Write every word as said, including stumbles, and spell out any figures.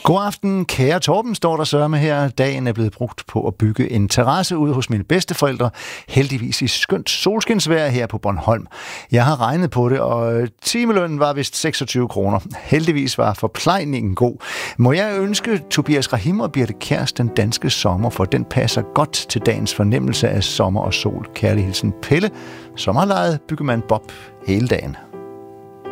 God aften, kære Torben, står der sørme her. Dagen er blevet brugt på at bygge en terrasse ude hos mine bedsteforældre. Heldigvis i skønt solskinsvejr her på Bornholm. Jeg har regnet på det, og timelønnen var vist seksogtyve kroner. Heldigvis var forplejningen god. Må jeg ønske Tobias Rahim og Birte Kjærs den danske sommer, for den passer godt til dagens fornemmelse af sommer og sol. Kærlig hilsen Pelle, sommerlejet byggemand Bob hele dagen.